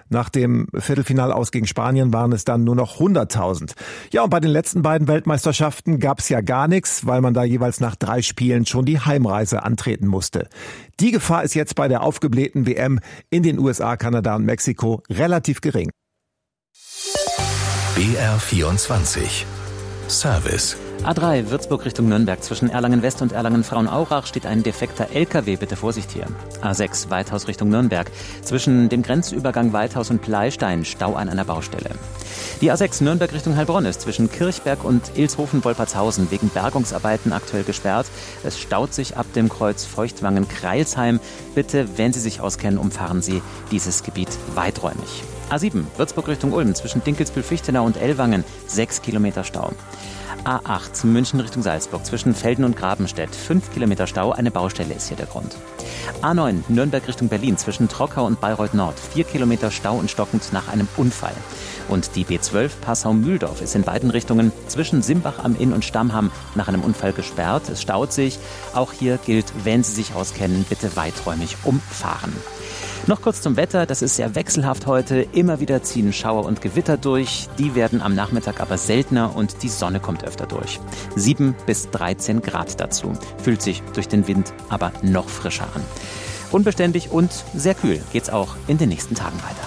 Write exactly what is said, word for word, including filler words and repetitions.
Nach dem Viertelfinal aus gegen Spanien waren es dann nur noch hunderttausend. Ja, und bei den letzten beiden Weltmeisterschaften gab es ja gar nichts, weil man da jeweils nach drei Spielen schon die Heimreise antreten musste. Die Gefahr ist jetzt bei der aufgeblähten W M in den U S A, Kanada und Mexiko relativ gering. B R vierundzwanzig Service. A drei Würzburg Richtung Nürnberg. Zwischen Erlangen West und Erlangen Frauenaurach steht ein defekter L K W. Bitte Vorsicht hier. A sechs Weithaus Richtung Nürnberg. Zwischen dem Grenzübergang Weithaus und Pleistein Stau an einer Baustelle. Die A sechs Nürnberg Richtung Heilbronn ist zwischen Kirchberg und Ilshofen-Wolpertshausen wegen Bergungsarbeiten aktuell gesperrt. Es staut sich ab dem Kreuz Feuchtwangen-Kreilsheim. Bitte, wenn Sie sich auskennen, umfahren Sie dieses Gebiet weiträumig. A sieben Würzburg Richtung Ulm zwischen Dinkelsbühl-Fichtenau und Ellwangen sechs Kilometer Stau. A acht München Richtung Salzburg zwischen Velden und Grabenstedt fünf Kilometer Stau, eine Baustelle ist hier der Grund. A neun Nürnberg Richtung Berlin zwischen Trockau und Bayreuth Nord vier Kilometer Stau und stockend nach einem Unfall. Und die B zwölf Passau-Mühldorf ist in beiden Richtungen zwischen Simbach am Inn und Stammham nach einem Unfall gesperrt. Es staut sich. Auch hier gilt, wenn Sie sich auskennen, bitte weiträumig umfahren. Noch kurz zum Wetter. Das ist sehr wechselhaft heute. Immer wieder ziehen Schauer und Gewitter durch. Die werden am Nachmittag aber seltener und die Sonne kommt öfter durch. sieben bis dreizehn Grad dazu. Fühlt sich durch den Wind aber noch frischer an. Unbeständig und sehr kühl geht's auch in den nächsten Tagen weiter.